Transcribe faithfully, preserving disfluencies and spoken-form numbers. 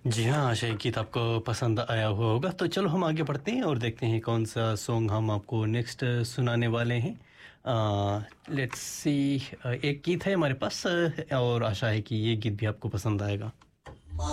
जी हाँ, आशा है गीत आपको पसंद आया हुआ होगा। तो चलो हम आगे बढ़ते हैं और देखते हैं कौन सा सॉन्ग हम आपको नेक्स्ट सुनाने वाले हैं। अ, लेट्स सी, अ, एक गीत है हमारे पास, अ, और आशा है कि ये गीत भी आपको पसंद आएगा।